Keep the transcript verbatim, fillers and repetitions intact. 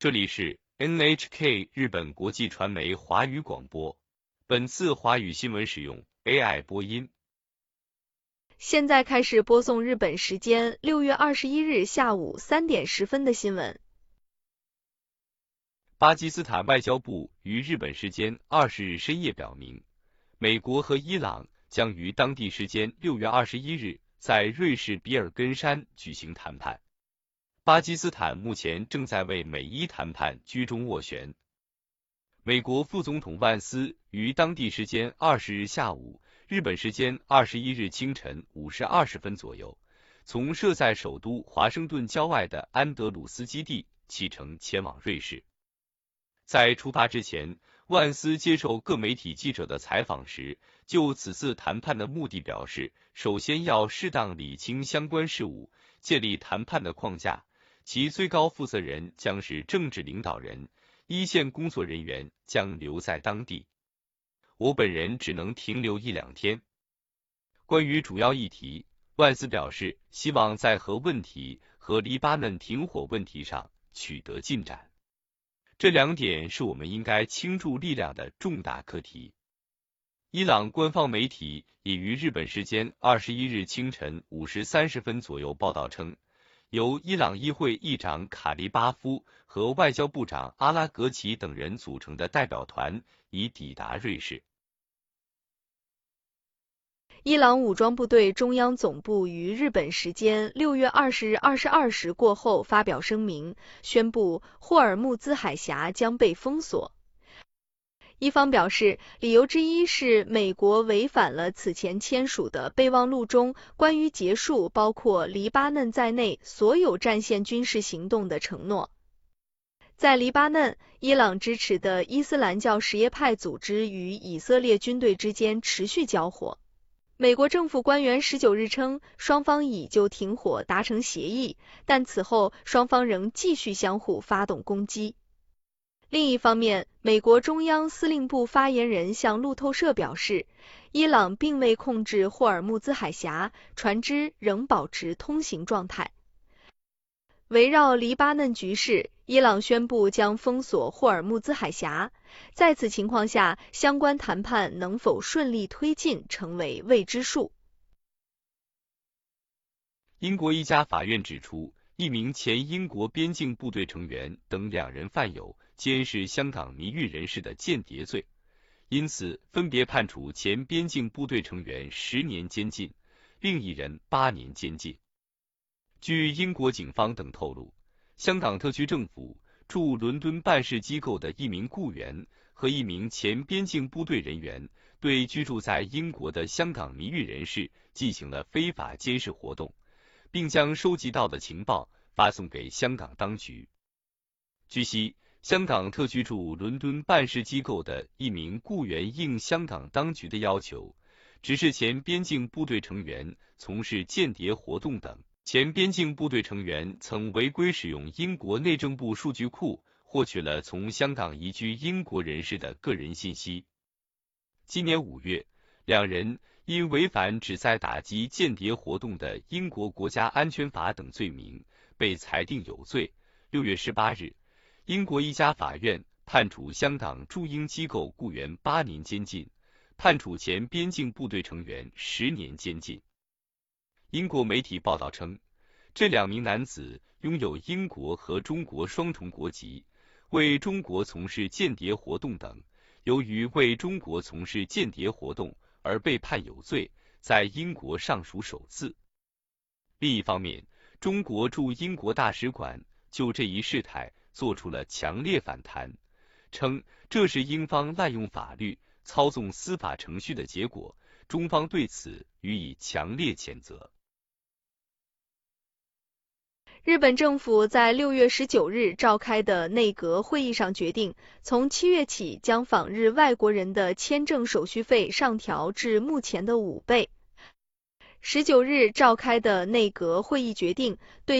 这里是 N H K 日本国际传媒华语广播，本次华语新闻使用 A I 播音。 现在开始播送日本时间六月二十一日下午三点十分的新闻。 巴基斯坦外交部于日本时间二十日深夜表明，美国和伊朗将于当地时间六月二十一日在瑞士比尔根山举行谈判。巴基斯坦目前正在为美伊谈判居中斡旋。美国副总统万斯于当地时间二十日下午，日本时间二十一日清晨五时二十分左右，从设在首都华盛顿郊外的安德鲁斯基地启程前往瑞士。在出发之前，万斯接受各媒体记者的采访时，就此次谈判的目的表示，首先要适当理清相关事务，建立谈判的框架，其最高负责人将是政治领导人，一线工作人员将留在当地。我本人只能停留一两天。关于主要议题，万斯表示希望在核问题和黎巴嫩停火问题上取得进展。这两点是我们应该倾注力量的重大课题。伊朗官方媒体也于日本时间二十一日清晨五时三十分左右报道称，由伊朗议会议长卡利巴夫和外交部长阿拉格齐等人组成的代表团已抵达瑞士。 伊朗武装部队中央总部于日本时间六月二十日二十二时过后发表声明，宣布霍尔木兹海峡将被封锁。一方表示，理由之一是美国违反了此前签署的备忘录中关于结束包括黎巴嫩在内所有战线军事行动的承诺。在黎巴嫩，伊朗支持的伊斯兰教什叶派组织与以色列军队之间持续交火。美国政府官员十九日称，双方已就停火达成协议，但此后双方仍继续相互发动攻击。另一方面，美国中央司令部发言人向路透社表示，伊朗并未控制霍尔木兹海峡，船只仍保持通行状态。围绕黎巴嫩局势，伊朗宣布将封锁霍尔木兹海峡，在此情况下，相关谈判能否顺利推进成为未知数。 英国一家法院指出，一名前英国边境部队成员等两人犯有监视香港迷狱人士的间谍罪，因此分别判处前边境部队成员十年监禁，另一人八年监禁。据英国警方等透露，香港特区政府驻伦敦办事机构的一名雇员和一名前边境部队人员对居住在英国的香港迷狱人士进行了非法监视活动，并将收集到的情报发送给香港当局。据悉，香港特区驻伦敦办事机构的一名雇员应香港当局的要求，指示前边境部队成员从事间谍活动等。前边境部队成员曾违规使用英国内政部数据库，获取了从香港移居英国人士的个人信息。今年五月，两人因违反旨在打击间谍活动的英国国家安全法等罪名，被裁定有罪。六月十八日，英国一家法院判处香港驻英机构雇员八年监禁，判处前边境部队成员十年监禁。英国媒体报道称，这两名男子拥有英国和中国双重国籍，为中国从事间谍活动等，由于为中国从事间谍活动而被判有罪，在英国尚属首次。另一方面，中国驻英国大使馆就这一事态做出了强烈反弹，称这是英方滥用法律、操纵司法程序的结果，中方对此予以强烈谴责。 日本政府在六月十九日召开的内阁会议上决定，从七月起将访日外国人的签证手续费上调至目前的五倍。十九日召开的内阁会议决定，对